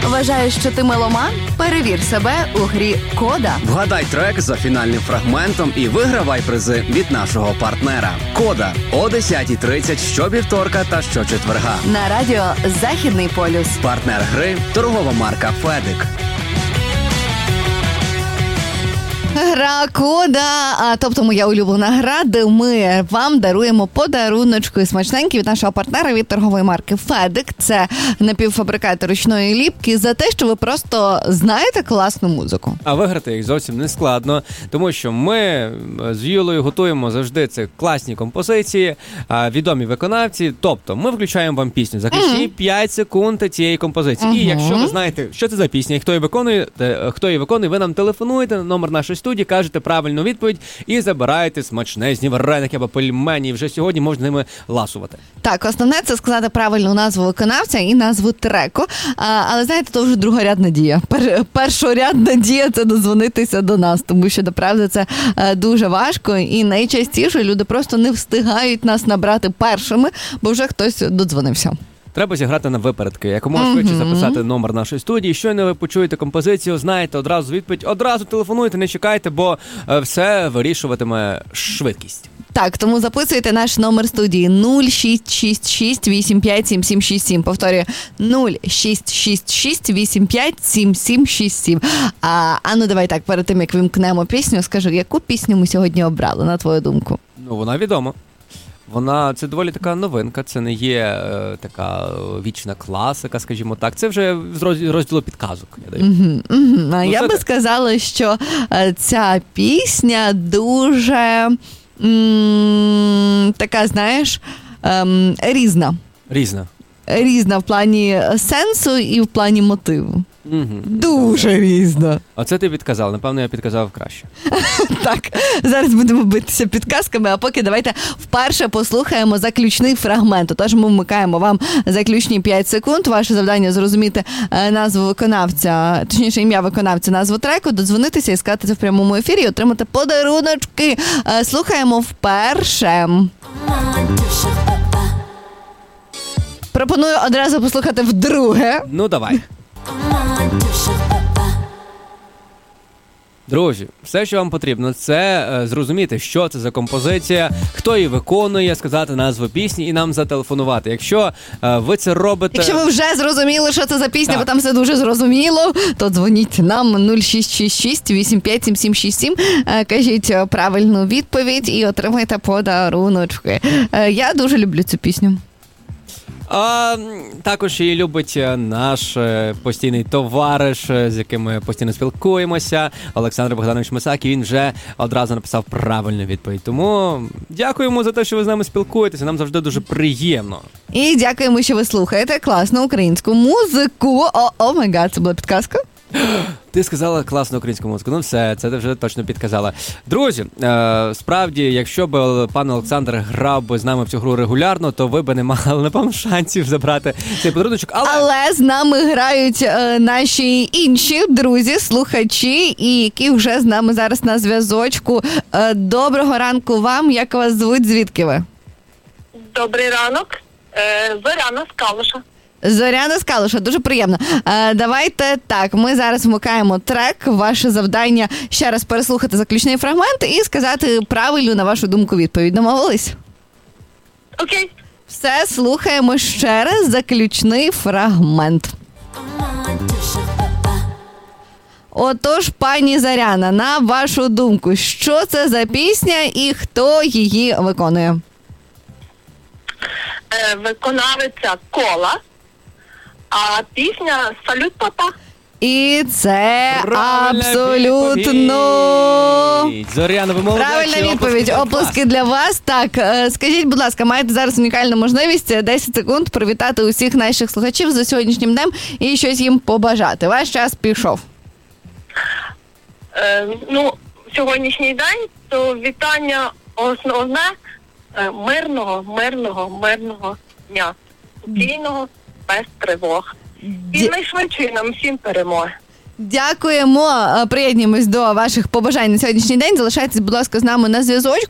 Вважаєш, що ти меломан? Перевір себе у грі «Кода». Вгадай трек за фінальним фрагментом і вигравай призи від нашого партнера. «Кода» о 10:30 щовівторка та щочетверга. На радіо «Західний полюс». Партнер гри – торгова марка «Федик». Гра «Кода», тобто моя улюблена гра, де ми вам даруємо подаруночки смачненькі від нашого партнера, від торгової марки «Федик». Це напівфабрикати ручної ліпки за те, що ви просто знаєте класну музику. А виграти їх зовсім не складно, тому що ми з Юлею готуємо завжди це класні композиції, відомі виконавці. Тобто ми включаємо вам пісню, заключні 5 секунд цієї композиції. І якщо ви знаєте, що це за пісня і хто її виконує, ви нам телефонуєте на номер нашої студії, кажете правильну відповідь і забираєте смачнезні вареники або пельмені. І вже сьогодні можна ними ласувати. Так, основне це сказати правильну назву виконавця і назву треку. Але знаєте, то вже другорядна дія. Першорядна дія – це дозвонитися до нас, тому що, направді, це дуже важко. І найчастіше люди просто не встигають нас набрати першими, бо вже хтось додзвонився. Треба зіграти на випередки, якомога швидше записати номер нашої студії. Щойно ви почуєте композицію, знаєте одразу відповідь, одразу телефонуйте, не чекайте, бо все вирішуватиме швидкість. Так, тому записуйте наш номер студії 0666 857767. Повторюю, 0666 857767. Ну давай так, перед тим, як вимкнемо пісню, скажу, яку пісню ми сьогодні обрали, на твою думку? Ну, вона відома. Це доволі така новинка, це не є така вічна класика, скажімо так. Це вже з розділу підказок. Я би сказала, що ця пісня дуже така, знаєш, різна. Різна в плані сенсу і в плані мотиву. Дуже різно. Оце ти підказав. Напевно, я підказав краще. Так, зараз будемо битися підказками, а поки давайте вперше послухаємо заключний фрагмент. Тож ми вмикаємо вам заключні 5 секунд. Ваше завдання зрозуміти назву виконавця, точніше ім'я виконавця, назву треку, додзвонитися і сказати це в прямому ефірі і отримати подаруночки. Слухаємо вперше. Пропоную одразу послухати вдруге. Ну, давай. Друзі, все, що вам потрібно, це зрозуміти, що це за композиція, хто її виконує, сказати назву пісні і нам зателефонувати. Якщо ви це робите... Якщо ви вже зрозуміли, що це за пісня, бо там все дуже зрозуміло, то дзвоніть нам 0666 857767, кажіть правильну відповідь і отримайте подаруночки. Я дуже люблю цю пісню. Також її любить наш постійний товариш, з яким ми постійно спілкуємося, Олександр Богданович Мисак, і він вже одразу написав правильну відповідь. Тому дякуємо за те, що ви з нами спілкуєтеся, нам завжди дуже приємно. І дякуємо, що ви слухаєте класну українську музику. О май гад, це була підказка? Ти сказала класну українську музику. Ну все, це ти вже точно підказала. Друзі, справді, якщо б пан Олександр грав би з нами в цю гру регулярно, то ви б не мали, напевно, шансів забрати цей подарунок. Але з нами грають наші інші друзі, слухачі, і які вже з нами зараз на зв'язочку. Доброго ранку вам. Як вас звуть? Звідки ви? Добрий ранок. Зоряна з Калуша. Зоряна з Калуша, дуже приємно. Давайте так, ми зараз вмикаємо трек. Ваше завдання ще раз переслухати заключний фрагмент і сказати правильну, на вашу думку, відповідь. Домовились? Окей. Все, слухаємо ще раз заключний фрагмент. Отож, пані Зоряна, на вашу думку, що це за пісня і хто її виконує? Виконавиця Кола, а пісня «Салют, папа». І це абсолютно... Зоряна, ви молодець. Правильна відповідь. Оплески для вас. Так, скажіть, будь ласка, маєте зараз унікальну можливість 10 секунд привітати усіх наших слухачів за сьогоднішнім днем і щось їм побажати. Ваш час пішов. Сьогоднішній день, то вітання основне мирного дня. Спокійного, без тривог. І найшвидшої нам всім перемоги. Дякуємо, приєднуємось до ваших побажань на сьогоднішній день. Залишайтесь, будь ласка, з нами на зв'язочку.